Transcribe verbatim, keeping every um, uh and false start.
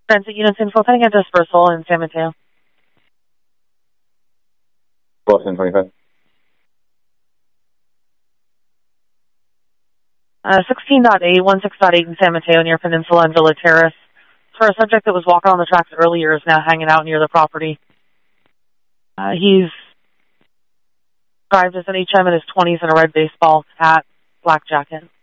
Transit units info, pending a dispersal in San Mateo. Boston twenty-five. Uh, sixteen point eight, sixteen point eight in San Mateo near Peninsula and Villa Terrace. For a subject that was walking on the tracks earlier is now hanging out near the property. Uh, he's described as an H M in his twenties and a red baseball hat, black jacket.